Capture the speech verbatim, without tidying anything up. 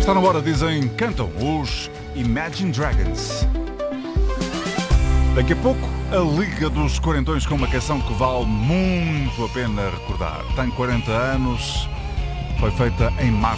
Está na hora, dizem, cantam os Imagine Dragons. Daqui a pouco, a Liga dos Quarentões com uma canção que vale muito a pena recordar. Tem quarenta anos, foi feita em março